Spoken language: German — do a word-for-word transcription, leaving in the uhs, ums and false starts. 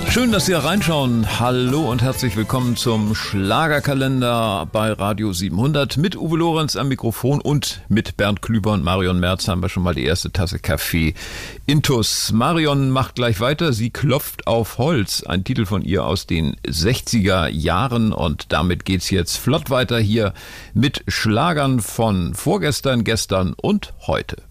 Schön, dass Sie reinschauen. Hallo und herzlich willkommen zum Schlagerkalender bei Radio siebenhundert. Mit Uwe Lorenz am Mikrofon und mit Bernd Klüber und Marion Merz haben wir schon mal die erste Tasse Kaffee intus. Marion macht gleich weiter. Sie klopft auf Holz. Ein Titel von ihr aus den sechziger Jahren. Und damit geht's jetzt flott weiter hier mit Schlagern von vorgestern, gestern und heute.